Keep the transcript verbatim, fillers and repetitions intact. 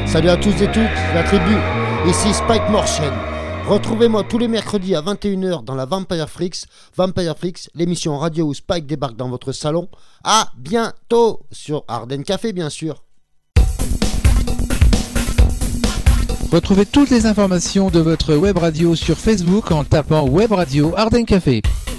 Salut à tous et toutes, la tribu, ici Spike Morchen. Retrouvez-moi tous les mercredis à vingt et une heures dans la Vampire Freaks. Vampire Freaks, l'émission radio où Spike débarque dans votre salon. À bientôt sur Arden Café, bien sûr. Retrouvez toutes les informations de votre web radio sur Facebook en tapant Web Radio Arden Café.